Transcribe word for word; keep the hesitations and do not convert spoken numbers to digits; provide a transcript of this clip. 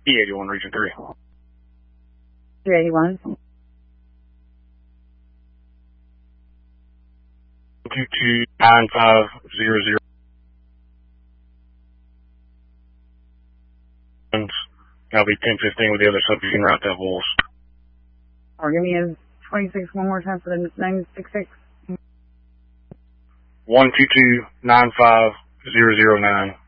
E eighty-one, Region three. two eighty-one. two two nine five zero zero. That'll be ten fifteen with the other subject. You can route that Wolves. Or give me a twenty-six one more time for the nine six six. one two two nine five zero zero nine.